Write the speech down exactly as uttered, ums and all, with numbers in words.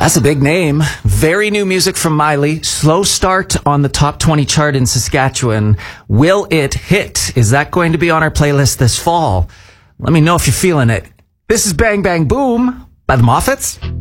That's a big name. Very new music from Miley. Slow start on the top twenty chart in Saskatchewan. Will it hit? Is that going to be on our playlist this fall? Let me know if you're feeling it. This is Bang Bang Boom by the Moffats.